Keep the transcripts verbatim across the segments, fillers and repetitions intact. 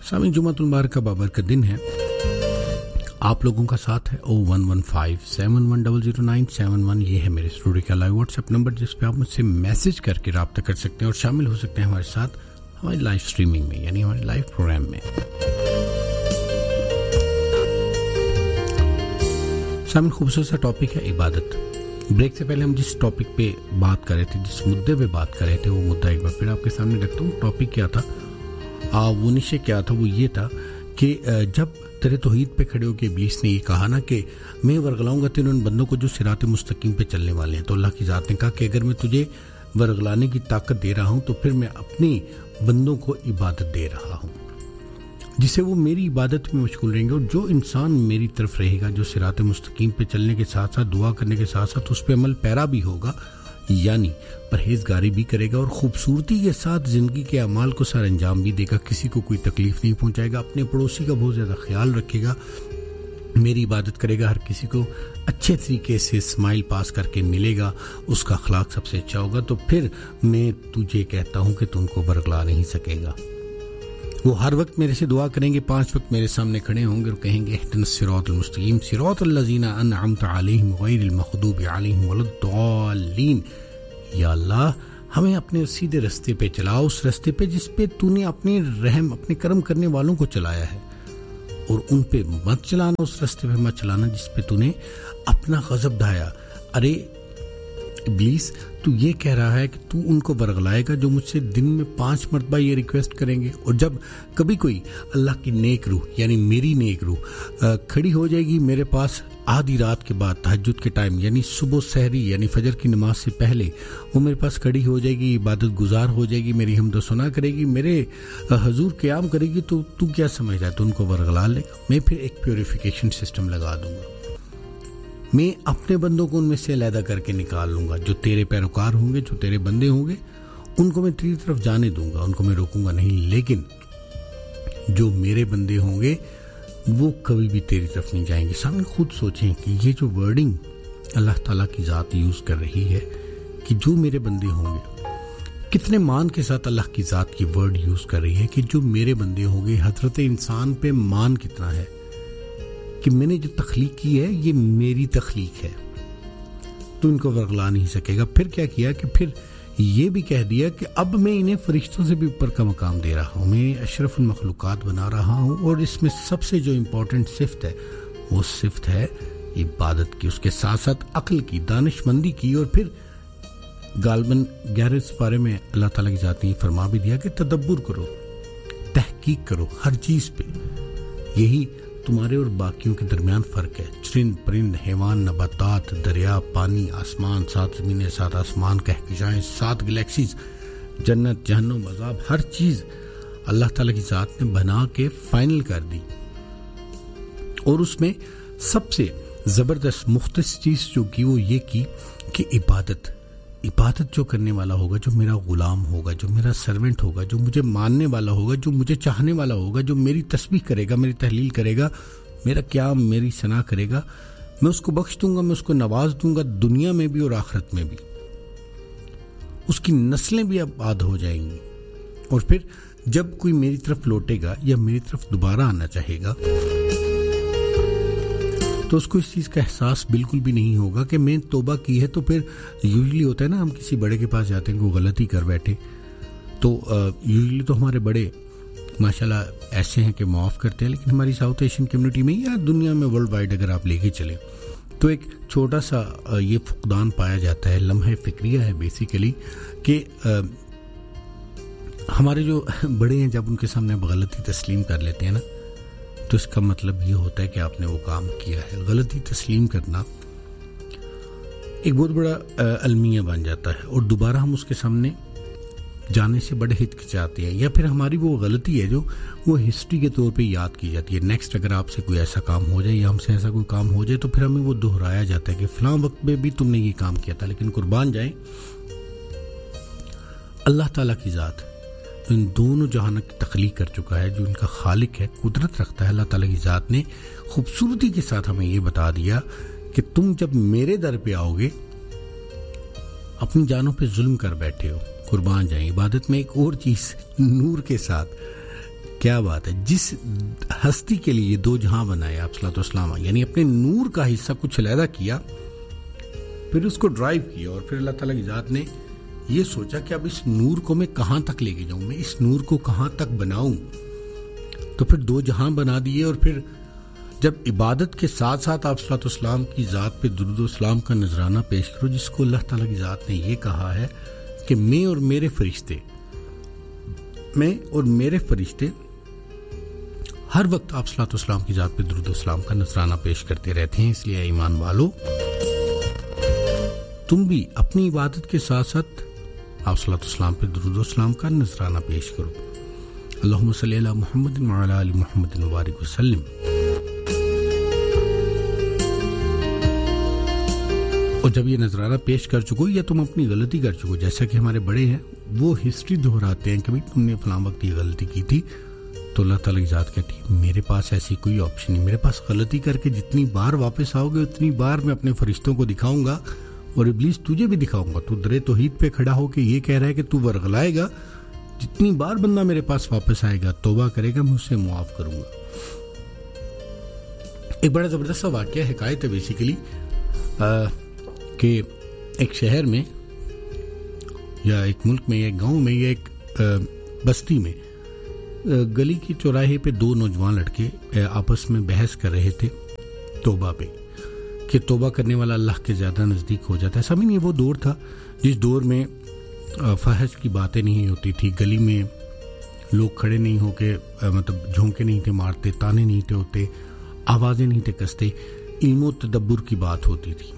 सामी जुमातुल मुबारक का बाबर का दिन है। आप लोगों का साथ है ओ one one five seven one double zero nine seven one. ये है मेरे स्टूडियो का लाइव व्हाट्सएप नंबर जिस पे आप मुझसे मैसेज करके राब्ता कर सकते हैं और शामिल हो सकते हैं हमारे साथ हमारी लाइव स्ट्रीमिंग में, यानी हमारे लाइव प्रोग्राम में। सामी खूबसूरत सा टॉपिक है इबादत। ब्रेक से पहले हम जिस टॉपिक पे बात कर रहे थे, जिस मुद्दे पे बात कर रहे थे, वो मुद्दा एक बार फिर आपके सामने रखता हूँ। टॉपिक क्या था, आ, वो निश्चय क्या था, वो ये था कि जब तेरे तौहीद पे खड़े होकर इब्लीस ने ये कहा ना कि मैं वरगलाऊंगा तेरे उन बंदों को जो सिरात मुस्तकीम पे चलने वाले हैं, तो अल्लाह की ज़ात ने कहा कि अगर मैं तुझे वरगलाने की ताकत दे रहा हूँ तो फिर मैं अपनी बंदों को इबादत दे रहा हूँ, जिससे वो मेरी इबादत में मशगूल रहेंगे। और जो इंसान मेरी तरफ रहेगा, जो सिरात मुस्तकीम पे चलने के साथ साथ दुआ करने के साथ साथ उस पर अमल पैरा भी होगा, यानी परहेजगारी भी करेगा और खूबसूरती के साथ ज़िंदगी के अमाल को सर अंजाम भी देगा, किसी को कोई तकलीफ नहीं पहुंचाएगा, अपने पड़ोसी का बहुत ज़्यादा ख्याल रखेगा, मेरी इबादत करेगा, हर किसी को अच्छे तरीके से स्माइल पास करके मिलेगा, उसका अखलाक सबसे अच्छा होगा, तो फिर मैं तुझे कहता हूँ कि तू उनको बरगला नहीं सकेगा। वो हर वक्त मेरे से दुआ करेंगे, पांच वक्त मेरे सामने खड़े होंगे और कहेंगे इहदिनस सिरातल मुस्तकीम सिरातल लज़ीना अनअमता अलैहिम गैरिल मग़दूबि अलैहिम वलद्दाल्लीन। या अल्लाह, हमें अपने सीधे रास्ते पे चलाओ, उस रास्ते पे जिस पे तूने अपने रहम अपने करम करने वालों को चलाया है, और उन पे मत चलाना, उस रास्ते पे मत चलाना जिस पे तूने अपना गज़ब ढाया। अरे इब्लीस, तू ये कह रहा है कि तू उनको बरगलाएगा जो मुझसे दिन में पांच मरतबा ये रिक्वेस्ट करेंगे, और जब कभी कोई अल्लाह की नेक रूह यानी मेरी नेक रूह खड़ी हो जाएगी मेरे पास आधी रात के बाद तहज्जुद के टाइम, यानी सुबह सहरी यानी फजर की नमाज से पहले वो मेरे पास खड़ी हो जाएगी, इबादत गुजार हो जाएगी, मेरी हमदो सुना करेगी, मेरे हजूर क़याम करेगी, तो तू क्या समझ रहा है, तो उनको बरगला लेगा। मैं फिर एक प्योरिफिकेशन सिस्टम लगा दूंगा, मैं अपने बंदों को उनमें से अलहदा करके निकाल लूंगा। जो तेरे पैरोकार होंगे, जो तेरे बंदे होंगे, उनको मैं तेरी तरफ जाने दूंगा, उनको मैं रोकूंगा नहीं, लेकिन जो मेरे बंदे होंगे वो कभी भी तेरी तरफ नहीं जाएंगे। सामने खुद सोचें कि ये जो वर्डिंग अल्लाह ताला की ज़ात यूज़ कर रही है कि जो मेरे बंदे होंगे, कितने मान के साथ अल्लाह की ज़ात की वर्ड यूज़ कर रही है कि जो मेरे बंदे होंगे। हजरत इंसान पे मान कितना है कि मैंने जो तख्लीक की है ये मेरी तख्लीक है, तो इनको वरगला नहीं सकेगा। फिर क्या किया कि फिर ये भी कह दिया कि अब मैं इन्हें फरिश्तों से भी ऊपर का मकाम दे रहा हूँ, मैं अशरफुल मखलूकात बना रहा हूँ, और इसमें सबसे जो इम्पोर्टेंट सिफ्त है वो सिफ्त है इबादत की, उसके साथ साथ अक्ल की, दानिशमंदी की। और फिर गालबन ग्यारहवें सिपारे में अल्लाह ताला की ज़ात ने फरमा भी दिया कि तदब्बुर करो, तहकीक करो हर चीज़ पे। यही तुम्हारे और बाकियों के दरमियान फ़र्क है। चरिंद परिंद हैवान नबातात, दरिया, पानी, आसमान, सात ज़मीनें, सात आसमान, कहकशाएं, सात गैलेक्सीज, जन्नत, जहन्नम, अज़ाब, हर चीज़ अल्लाह ताला की ज़ात ने बना के फाइनल कर दी। और उसमें सबसे ज़बरदस्त मुख्तस चीज़ जो की वो ये की कि इबादत इबादत जो करने वाला होगा, जो मेरा गुलाम होगा, जो मेरा सर्वेंट होगा, जो मुझे मानने वाला होगा, जो मुझे चाहने वाला होगा, जो मेरी तस्बीह करेगा, मेरी तहलील करेगा, मेरा क़याम, मेरी सना करेगा, मैं उसको बख्श दूंगा, मैं उसको नवाज दूंगा, दुनिया में भी और आखिरत में भी। उसकी नस्लें भी आबाद हो जाएंगी। और फिर जब कोई मेरी तरफ लौटेगा या मेरी तरफ दोबारा आना चाहेगा तो उसको इस चीज़ का एहसास बिल्कुल भी नहीं होगा कि मैं तौबा की है। तो फिर यूजुअली होता है ना, हम किसी बड़े के पास जाते हैं, कोई गलती कर बैठे, तो यूजुअली तो हमारे बड़े माशाल्लाह ऐसे हैं कि माफ़ करते हैं, लेकिन हमारी साउथ एशियन कम्युनिटी में या दुनिया में वर्ल्ड वाइड अगर आप लेके चलें तो एक छोटा सा ये फुकदान पाया जाता है, लम्हे फ़िक्रिया है बेसिकली, कि हमारे जो बड़े हैं जब उनके सामने आप गलती तस्लीम कर लेते हैं ना, तो इसका मतलब ये होता है कि आपने वो काम किया है। गलती तस्लीम करना एक बहुत बड़ा अलमिया बन जाता है, और दोबारा हम उसके सामने जाने से बड़े हिचकिचाते हैं, या फिर हमारी वो गलती है जो वो हिस्ट्री के तौर पे याद की जाती है। नेक्स्ट अगर आपसे कोई ऐसा काम हो जाए या हमसे ऐसा कोई काम हो जाए तो फिर हमें वो दोहराया जाता है कि फलां वक्त में भी तुमने ये काम किया था। लेकिन कुर्बान जाए अल्लाह ताला की ज़ात तो इन दोनों जहानों की तख्लीक कर चुका है, जो इनका खालिक है, कुदरत रखता है। अल्लाह ताला की ज़ात ने खूबसूरती के साथ हमें ये बता दिया कि तुम जब मेरे दर पे आओगे अपनी जानों पे जुल्म कर बैठे हो, कुर्बान जाए। इबादत में एक और चीज़ नूर के साथ کیا بات ہے. جس ہستی کے لیے دو جہاں بنائے آپ صلی اللہ علیہ وسلم, یعنی اپنے نور کا حصہ کچھ علیحدہ کیا, پھر اس کو ڈرائیو کیا, اور پھر اللہ تعالیٰ کی ذات نے یہ سوچا کہ اب اس نور کو میں کہاں تک لے کے جاؤں, میں اس نور کو کہاں تک بناؤں. تو پھر دو جہاں بنا دیے, اور پھر جب عبادت کے ساتھ ساتھ آپ صلی اللہ علیہ وسلم کی ذات پہ درود و سلام کا نذرانہ پیش کرو, جس کو اللہ تعالیٰ کی ذات نے یہ کہا ہے کہ میں اور میرے فرشتے میں اور میرے فرشتے ہر وقت آپ صلی اللہ علیہ وسلم کی ذات پہ درود و سلام کا نذرانہ پیش کرتے رہتے ہیں. اس لیے ایمان والو, تم بھی اپنی عبادت کے ساتھ ساتھ آپ صلی اللہ علیہ وسلم پہ درود و سلام کا نذرانہ پیش کرو. اللہم صلی علی محمد وعلی آل محمد وبارک وسلم. اور جب یہ نذرانہ پیش کر چکو یا تم اپنی غلطی کر چکو, جیسا کہ ہمارے بڑے ہیں وہ ہسٹری دہراتے ہیں کہ بھائی تم نے فلاں وقت یہ غلطی کی تھی, تو اللہ تعالیٰ کی ذات کہتی ہے میرے پاس ایسی کوئی آپشن نہیں, میرے پاس غلطی کر کے جتنی بار واپس آؤ گے اتنی بار میں اپنے فرشتوں کو دکھاؤں گا, اور ابلیس تجھے بھی دکھاؤں گا. تو در توحید پہ کھڑا ہو کے یہ کہہ رہا ہے کہ تو ورغلائے گا, جتنی بار بندہ میرے پاس واپس آئے گا توبہ کرے گا, میں اسے معاف کروں گا. ایک بڑا زبردست سا واقعہ حکایت ہے بیسیکلی, کہ ایک شہر میں یا ایک ملک میں یا ایک گاؤں میں یا ایک بستی میں گلی کی چوراہے پہ دو نوجوان لڑکے آپس میں بحث کر رہے تھے توبہ پہ, کہ توبہ کرنے والا اللہ کے زیادہ نزدیک ہو جاتا ہے. سمجھ نہیں, وہ دور تھا جس دور میں فحش کی باتیں نہیں ہوتی تھی, گلی میں لوگ کھڑے نہیں ہو کے مطلب جھونکے نہیں تھے مارتے, تانے نہیں تھے ہوتے, آوازیں نہیں تھے کستے, علم و تدبر کی بات ہوتی تھی,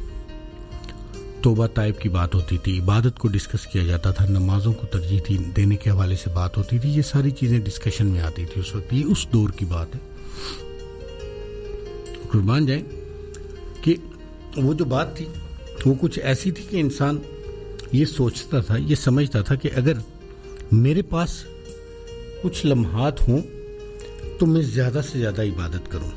توبہ طائب کی بات ہوتی تھی, عبادت کو ڈسکس کیا جاتا تھا, نمازوں کو ترجیح تھی دینے کے حوالے سے بات ہوتی تھی. یہ ساری چیزیں ڈسکشن میں آتی تھی اس وقت. یہ اس دور کی بات ہے. قربان جائیں کہ وہ جو بات تھی وہ کچھ ایسی تھی کہ انسان یہ سوچتا تھا, یہ سمجھتا تھا کہ اگر میرے پاس کچھ لمحات ہوں تو میں زیادہ سے زیادہ عبادت کروں,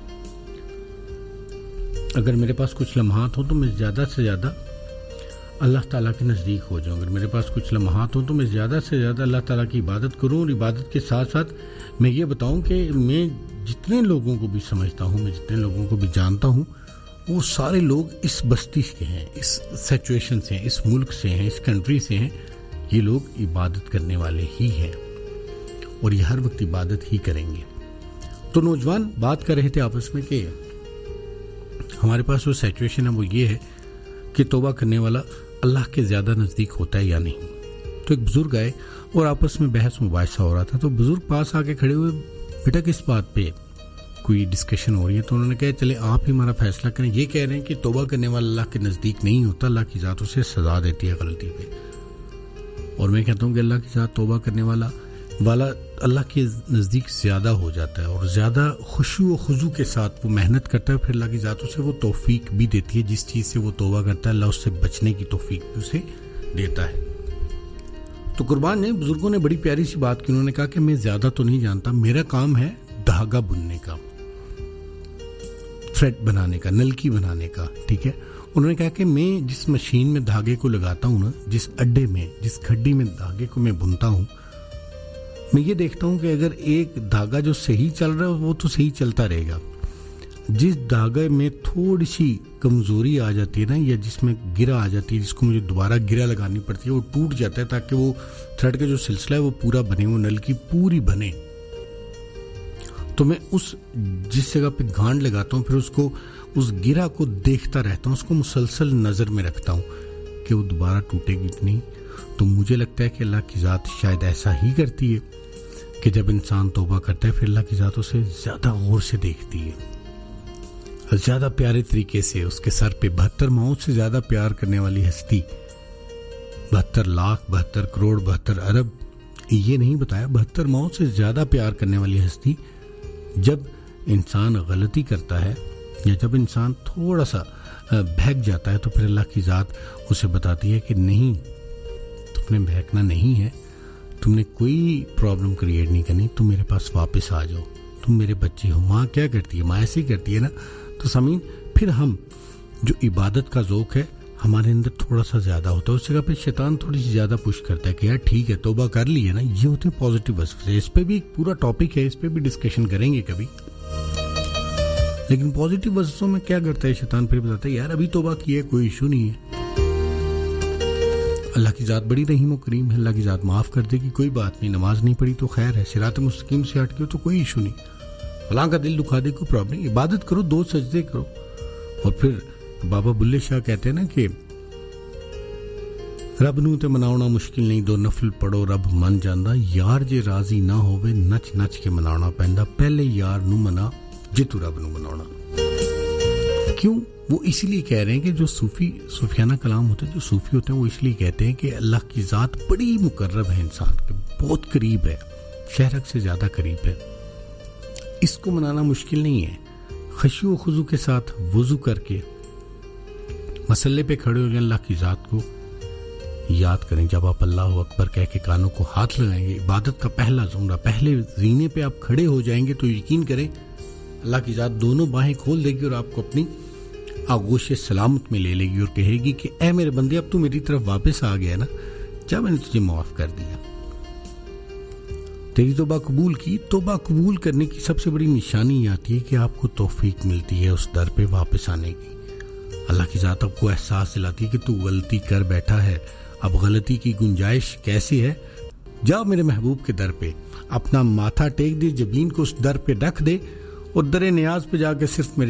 اگر میرے پاس کچھ لمحات ہوں تو میں زیادہ سے زیادہ اللہ تعالیٰ کے نزدیک ہو جاؤں, اگر میرے پاس کچھ لمحات ہوں تو میں زیادہ سے زیادہ اللہ تعالیٰ کی عبادت کروں, اور عبادت کے ساتھ ساتھ میں یہ بتاؤں کہ میں جتنے لوگوں کو بھی سمجھتا ہوں, میں جتنے لوگوں کو بھی جانتا ہوں, وہ سارے لوگ اس بستی کے ہیں, اس سچویشن سے ہیں, اس ملک سے ہیں, اس کنٹری سے ہیں, یہ لوگ عبادت کرنے والے ہی ہیں اور یہ ہر وقت عبادت ہی کریں گے. تو نوجوان بات کر رہے تھے آپس میں کہ ہمارے پاس جو سچویشن ہے وہ یہ ہے کہ توبہ کرنے والا اللہ کے زیادہ نزدیک ہوتا ہے یا نہیں. تو ایک بزرگ آئے اور آپس میں بحث مباحثہ ہو رہا تھا, تو بزرگ پاس آ کے کھڑے ہوئے, بیٹا کس بات پہ کوئی ڈسکشن ہو رہی ہے؟ تو انہوں نے کہا چلے آپ ہی ہمارا فیصلہ کریں. یہ کہہ رہے ہیں کہ توبہ کرنے والا اللہ کے نزدیک نہیں ہوتا, اللہ کی ذات اسے سزا دیتی ہے غلطی پہ. اور میں کہتا ہوں کہ اللہ کی ذات توبہ کرنے والا والا اللہ کے نزدیک زیادہ ہو جاتا ہے, اور زیادہ خشوع و خضوع کے ساتھ وہ محنت کرتا ہے, پھر اللہ کی ذات اسے وہ توفیق بھی دیتی ہے, جس چیز سے وہ توبہ کرتا ہے اللہ اس سے بچنے کی توفیق بھی اسے دیتا ہے. تو قربان نے بزرگوں نے بڑی پیاری سی بات کی. انہوں نے کہا کہ میں زیادہ تو نہیں جانتا, میرا کام ہے دھاگا بننے کا, تھریڈ بنانے کا, نلکی بنانے کا, ٹھیک ہے. انہوں نے کہا کہ میں جس مشین میں دھاگے کو لگاتا ہوں نا, جس اڈے میں, جس کھڈی میں دھاگے کو میں بنتا ہوں, میں یہ دیکھتا ہوں کہ اگر ایک دھاگا جو صحیح چل رہا ہے وہ تو صحیح چلتا رہے گا, جس دھاگے میں تھوڑی سی کمزوری آ جاتی ہے نا, یا جس میں گرا آ جاتی ہے, جس کو مجھے دوبارہ گرا لگانی پڑتی ہے, وہ ٹوٹ جاتا ہے تاکہ وہ تھریڈ کا جو سلسلہ ہے وہ پورا بنے, وہ نل کی پوری بنے. تو میں اس جس جگہ پہ گانڈ لگاتا ہوں پھر اس کو, اس گرا کو دیکھتا رہتا ہوں, اس کو مسلسل نظر میں رکھتا ہوں کہ وہ دوبارہ ٹوٹے گی نہیں. تو مجھے لگتا ہے کہ اللہ کی ذات شاید ایسا ہی کرتی ہے کہ جب انسان توبہ کرتا ہے پھر اللہ کی ذات اسے زیادہ غور سے دیکھتی ہے, زیادہ پیارے طریقے سے. اس کے سر پہ بہتر ماؤں سے زیادہ پیار کرنے والی ہستی, بہتر لاکھ, بہتر کروڑ, بہتر ارب, یہ نہیں بتایا, بہتر ماؤں سے زیادہ پیار کرنے والی ہستی جب انسان غلطی کرتا ہے یا جب انسان تھوڑا سا بہک جاتا ہے تو پھر اللہ کی ذات اسے بتاتی ہے کہ نہیں, تم نے بہکنا نہیں ہے, تم نے کوئی پرابلم کریٹ نہیں کرنی, تم میرے پاس واپس آ جاؤ, تم میرے بچے ہو. ماں کیا کرتی ہے؟ ماں ایسے ہی کرتی ہے نا. تو سامعین, پھر ہم جو عبادت کا ذوق ہے ہمارے اندر تھوڑا سا زیادہ ہوتا ہے. اس جگہ پہ شیطان تھوڑی سی زیادہ پش کرتا ہے کہ یار ٹھیک ہے توبہ کر لی ہے نا. یہ ہوتے ہیں پازیٹیو وسوسے. اس پہ بھی پورا ٹاپک ہے, اس پہ بھی ڈسکشن کریں گے کبھی. لیکن پازیٹیو وسوسوں میں کیا کرتا ہے شیطان؟ پھر بتاتا ہے یار ابھی توبہ کی ہے, کوئی ایشو نہیں ہے, اللہ کی ذات بڑی رحیم و کریم ہے, اللہ کی ذات معاف کر دے گی, کوئی بات نہیں, نماز نہیں پڑھی تو خیر ہے, صراط مستقیم سے ہٹ گئے تو کوئی ایشو نہیں, فلاں کا دل دکھا دے کوئی پرابلم نہیں, عبادت کرو, دو سجدے کرو. اور پھر بابا بلے شاہ کہتے ہیں نا کہ رب نو تے مناونا مشکل نہیں, دو نفل پڑھو رب من جاندا, یار جے راضی نہ ہووے نچ نچ کے مناونا پیندا, پہلے یار نو منا جے تو رب نو مناونا. کیوں؟ وہ اس لیے کہہ رہے ہیں کہ جو صوفی صوفیانہ کلام ہوتے ہیں, جو صوفی ہوتے ہیں, وہ اس لیے کہتے ہیں کہ اللہ کی ذات بڑی مقرب ہے انسان کے, بہت قریب ہے, شہرک سے زیادہ قریب ہے, اس کو منانا مشکل نہیں ہے. خشوع و خضوع کے ساتھ وضو کر کے مسلے پہ کھڑے ہو جائیں, اللہ کی ذات کو یاد کریں. جب آپ اللہ اکبر کہہ کے کانوں کو ہاتھ لگائیں گے, عبادت کا پہلا زمرہ, پہلے زینے پہ آپ کھڑے ہو جائیں گے, تو یقین کریں اللہ کی ذات دونوں باہیں کھول دے گی اور آپ کو اپنی آغوش سلامت میں لے لے گی اور کہے گی کہ اے میرے بندے اب تو میری طرف واپس آ گیا نا, جب میں نے تجھے معاف کر دیا, تیری توبہ قبول کی. توبہ قبول کرنے کی سب سے بڑی نشانی یہ آتی ہے کہ آپ کو توفیق ملتی ہے اس در پہ واپس آنے کی. اللہ کی ذات آپ کو احساس دلاتی ہے کہ تو غلطی کر بیٹھا ہے, اب غلطی کی گنجائش کیسی ہے, جا میرے محبوب کے در پہ اپنا ماتھا ٹیک دے, جبین کو اس در پہ رکھ دے اور در نیاز پہ جا کے صرف میرے